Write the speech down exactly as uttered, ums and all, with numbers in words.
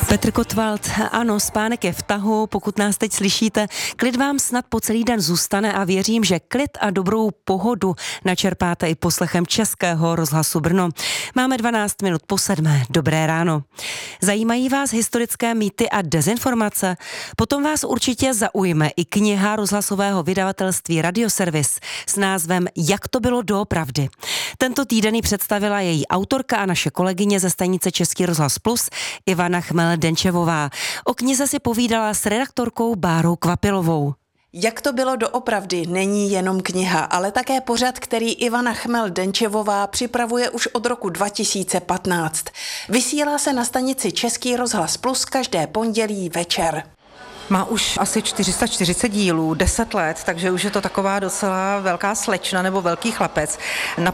Petr Kotwald, ano, spánek je v tahu, pokud nás teď slyšíte, klid vám snad po celý den zůstane a věřím, že klid a dobrou pohodu načerpáte i poslechem Českého rozhlasu Brno. Máme dvanáct minut po sedmé, dobré ráno. Zajímají vás historické mýty a dezinformace? Potom vás určitě zaujme i kniha rozhlasového vydavatelství Radioservis s názvem Jak to bylo doopravdy. Tento týden ji představila její autorka a naše kolegyně ze stanice Český rozhlas Plus Ivana Chmel-Denčevová. O knize si povídala s redaktorkou Bárou Kvapilovou. Jak to bylo doopravdy není jenom kniha, ale také pořad, který Ivana Chmel-Denčevová připravuje už od roku dva tisíce patnáct. Vysílá se na stanici Český rozhlas Plus každé pondělí večer. Má už asi čtyři sta čtyřicet dílů, deset let, takže už je to taková docela velká slečna nebo velký chlapec. Na